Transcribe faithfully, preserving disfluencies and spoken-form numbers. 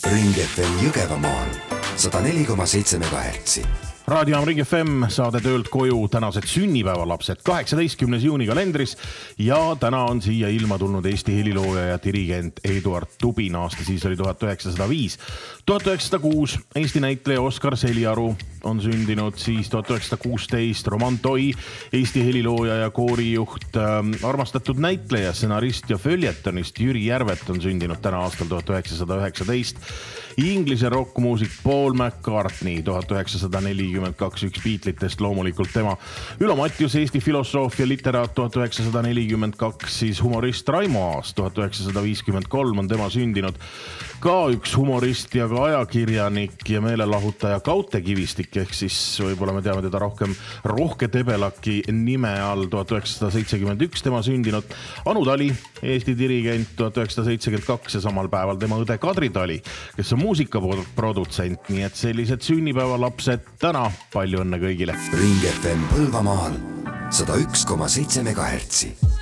Ring F M Jõgevamaal sada neli koma seitse megahertsi. Raadiojaam Ring F M, saade töölt koju, tänased sünnipäevalapsed kaheksateistkümnes juuni kalendris ja täna on siia ilma tulnud Eesti helilooja ja dirigent Eduard Tubin. Aasta siis oli tuhat üheksasada viis. tuhat üheksasada kuus Eesti näitleja Oskar Seliaru on sündinud, siis tuhat üheksasada kuusteist Roman Toi, Eesti helilooja ja koorijuht, äh, armastatud näitleja, stsenarist ja följetonist Jüri Järvet on sündinud täna aastal tuhat üheksasada üheksateist. Inglise rockmuusik Paul McCartney tuhat üheksasada nelikümmend kaks, üks Beatlitest loomulikult tema. Ülo Mattius, Eesti filosoof ja literaat tuhat üheksasada nelikümmend kaks, siis humorist Raimo Aas tuhat üheksasada viiskümmend kolm on tema sündinud. Ka üks humorist ja ka ajakirjanik ja meelelahutaja Kaute Kivistik, ehk siis võib-olla me teame teda rohkem Rohke Tebelaki nime all, tuhat üheksasada seitsekümmend üks tema sündinud. Anu Tali, Eesti dirigent tuhat üheksasada seitsekümmend kaks ja samal päeval tema õde Kadri Tali, kes on muusikaprodutsent, nii et sellised sünnipäevalapsed täna, palju õnne kõigile. Ring F M Põlvamaal sada üks koma seitse megahertsi.